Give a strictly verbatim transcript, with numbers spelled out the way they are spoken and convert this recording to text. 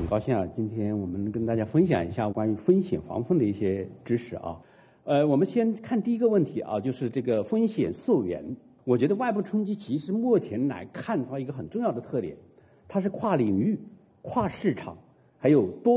高兴啊，今天我们跟大家分享一下关于风险防控的一些知识啊。呃，我们先看第一个问题啊，就是这个风险溯源。我觉得外部冲击其实目前来看它一个很重要的特点，它是跨领域、跨市场，还有多